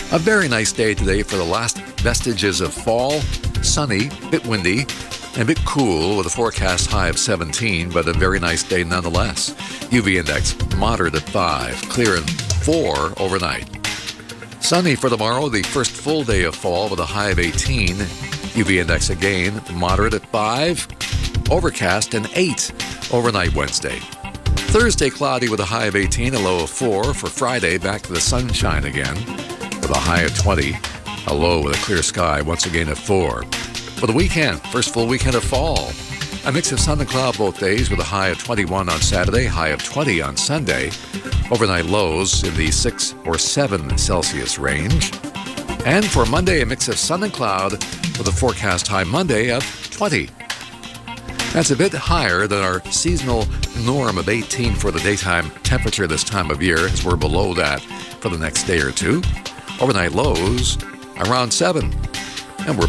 A very nice day today for the last vestiges of fall. Sunny, bit windy, and a bit cool with a forecast high of 17, but a very nice day nonetheless. UV index moderate at 5, clear and 4 overnight. Sunny for tomorrow, the first full day of fall with a high of 18. UV index again moderate at 5, overcast and 8 overnight Wednesday. Thursday cloudy with a high of 18, a low of 4. For Friday, back to the sunshine again with a high of 20, a low with a clear sky once again at 4. For the weekend, first full weekend of fall, a mix of sun and cloud both days with a high of 21 on Saturday, high of 20 on Sunday. Overnight lows in the 6 or 7 Celsius range. And for Monday, a mix of sun and cloud with a forecast high Monday of 20. That's a bit higher than our seasonal norm of 18 for the daytime temperature this time of year, as we're below that for the next day or two. Overnight lows around 7.